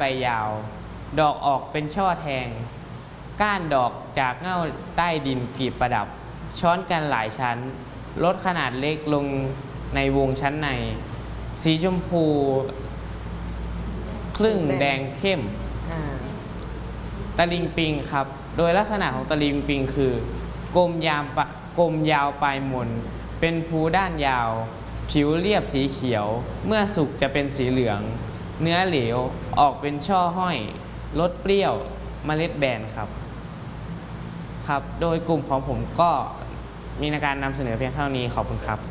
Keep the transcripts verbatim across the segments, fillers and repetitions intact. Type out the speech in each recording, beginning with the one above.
ใบยาวดอกออกเป็นช่อแทงก้านดอกจากเง่าใต้ดินกลีบประดับช้อนกันหลายชั้นลดขนาดเล็กลงในวงชั้นในสีชมพูครึ่งแดงเข้มตะลิงปิงครับโดยลักษณะของตะลิงปิงคือกลมยาวกลมยาวปลายมนเป็นภูด้านยาวผิวเรียบสีเขียวเมื่อสุกจะเป็นสีเหลืองเนื้อเหลวออกเป็นช่อห้อยรสเปรี้ยวเมล็ดแบนครับครับโดยกลุ่มของผมก็มีในการนำเสนอเพียงเท่านี้ขอบคุณครับ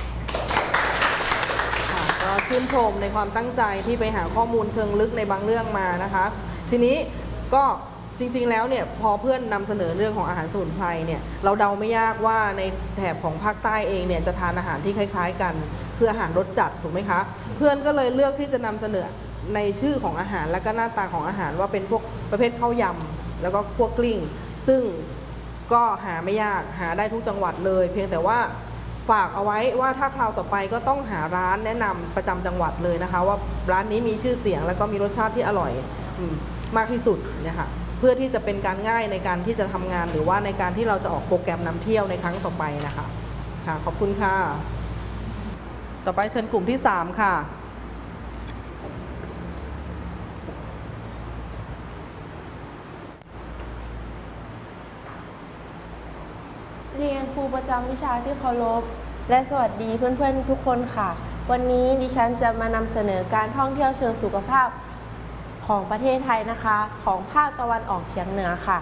ก็ชื่นชมในความตั้งใจที่ไปหาข้อมูลเชิงลึกในบางเรื่องมานะคะทีนี้ก็จริงๆแล้วเนี่ยพอเพื่อนนำเสนอเรื่องของอาหารสมุนไพรเนี่ยเราเดาไม่ยากว่าในแถบของภาคใต้เองเนี่ยจะทานอาหารที่คล้ายๆกันคืออาหารรสจัดถูกไหมคะเพื่อนก็เลยเลือกที่จะนำเสนอในชื่อของอาหารและก็หน้าตาของอาหารว่าเป็นพวกประเภทข้าวยำแล้วก็พวกกลิ้งซึ่งก็หาไม่ยากหาได้ทุกจังหวัดเลยเพียงแต่ว่าฝากเอาไว้ว่าถ้าคราวต่อไปก็ต้องหาร้านแนะนำประจำจังหวัดเลยนะคะว่าร้านนี้มีชื่อเสียงแล้วก็มีรสชาติที่อร่อยมากที่สุดนะคะเพื่อที่จะเป็นการง่ายในการที่จะทำงานหรือว่าในการที่เราจะออกโปรแกรมนำเที่ยวในครั้งต่อไปนะคะค่ะขอบคุณค่ะต่อไปเชิญกลุ่มที่สามค่ะเรียนครูประจำวิชาที่เคารพและสวัสดีเพื่อนๆทุกคนค่ะวันนี้ดิฉันจะมานำเสนอการท่องเที่ยวเชิงสุขภาพของประเทศไทยนะคะของภาคตะวันออกเฉียงเหนือค่ะ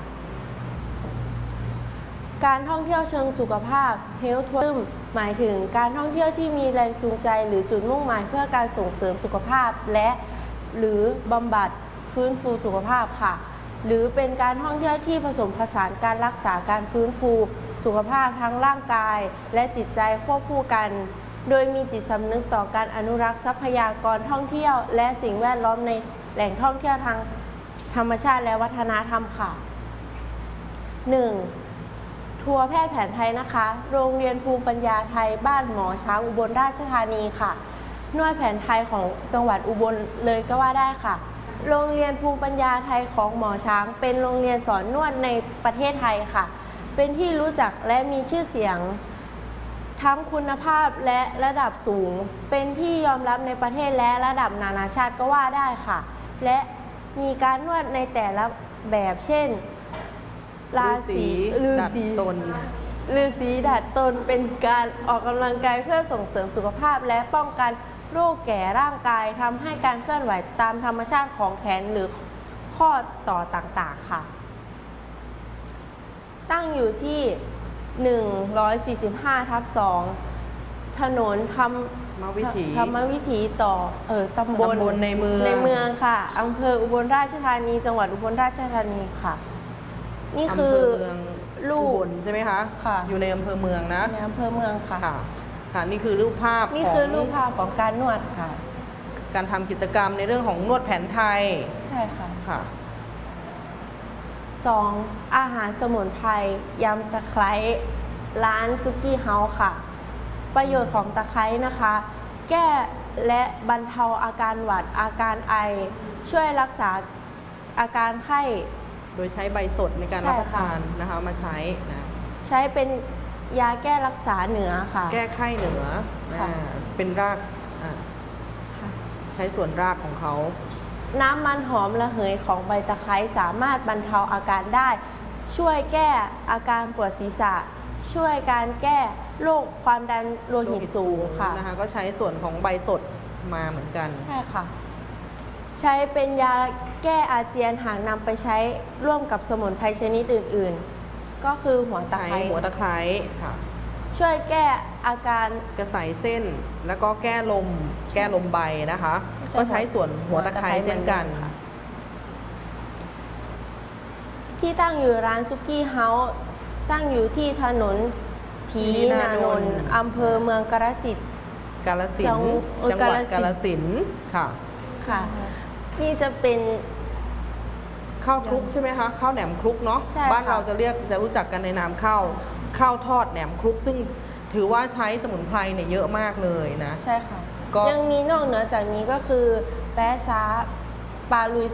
การท่องเที่ยวเชิงสุขภาพ Health Tourism หมายถึงการท่องเที่ยวที่มีแรงจูงใจหรือจุดมุ่งหมายเพื่อการส่งเสริมสุขภาพและหรือบำบัดฟื้นฟูสุขภาพค่ะหรือเป็นการท่องเที่ยวที่ผสมผสานการรักษาการฟื้นฟูสุขภาพทั้งร่างกายและจิตใจควบคู่กันโดยมีจิตสำนึกต่อการอนุรักษ์ทรัพยากรท่องเที่ยวและสิ่งแวดล้อมในแหล่งท่องเที่ยวทางธรรมชาติและวัฒนธรรมค่ะ หนึ่ง. ทัวร์แพทย์แผนไทยนะคะโรงเรียนภูมิปัญญาไทยบ้านหมอช้างอุบลราชธานีค่ะนวดแผนไทยของจังหวัดอุบลเลยก็ว่าได้ค่ะโรงเรียนภูมิปัญญาไทยของหมอช้างเป็นโรงเรียนสอนนวดในประเทศไทยค่ะเป็นที่รู้จักและมีชื่อเสียงทั้งคุณภาพและระดับสูงเป็นที่ยอมรับในประเทศและระดับนานาชาติก็ว่าได้ค่ะและมีการนวดในแต่ละแบบเช่นราศีฤาษีตนฤาษีดัดตนเป็นการออกกำลังกายเพื่อส่งเสริมสุขภาพและป้องกันโรคแก่ร่างกายทำให้การเคลื่อนไหวตามธรรมชาติของแขนหรือข้อต่อต่างๆค่ะตั้งอยู่ที่หนึ่งร้อยสี่สิบห้าทับสองถนนธรรมวิถีธรรมวิถีต่อเออตำบลในเมืองในเมืองค่ะอำเภออุบลราชธานีจังหวัดอุบลราชธานีค่ะนี่คือลูกใช่ไหมคะค่ะอยู่ในอำเภอเมืองนะในอำเภอเมืองค่ะค่ะนี่คือรูปภาพนี่คือรูปภาพของการนวดค่ะการทำกิจกรรมในเรื่องของนวดแผนไทยใช่ค่ะค่ะสองอาหารสมุนไพรยำตะไคร้ร้านซุกี้เฮาส์ค่ะประโยชน์ของตะไคร้นะคะแก้และบรรเทาอาการหวัดอาการไอช่วยรักษาอาการไข้โดยใช้ใบสดในการรับประทานนะคะมาใช้นะใช้เป็นยาแก้รักษาเหนือค่ะแก้ไข้เหนือเป็นรากใช้ส่วนรากของเขาน้ำมันหอมระเหยของใบตะไคร้สามารถบรรเทาอาการได้ช่วยแก้อาการปวดศีรษะช่วยการแก้โรคความดันโลหิตสูงค่ะนะคะก็ใช้ส่วนของใบสดมาเหมือนกันใช่ค่ะใช้เป็นยาแก้อาเจียนหากนำไปใช้ร่วมกับสมุนไพรชนิดอื่นๆก็คือหัวตะไคร้หัวตะไคร้ค่ะช่วยแก้อาการกระสายเส้นแล้วก็แก้ลมแก้ลมใบนะคะก็ใช้ส่วนหัวตะไคร้เช่นกันที่ตั้งอยู่ร้านซุกี้เฮาส์ตั้งอยู่ที่ถนนทีนานนท์อำเภอเมืองกาฬสินธุ์กาฬสินธุ์จังหวัดกาฬสินธุ์ค่ะค่ะนี่จะเป็นข้าวคลุกใช่ไหมคะข้าวแหนมคลุกเนาะบ้านเราจะเรียกจะรู้จักกันในนามข้าวข้าวทอดแหนมคลุกซึ่งถือว่าใช้สมุนไพรเนี่ยเยอะมากเลยนะใช่ค่ะยังมีนอกเหนือจากนี้ก็คือแป๊ะซาปลาลุย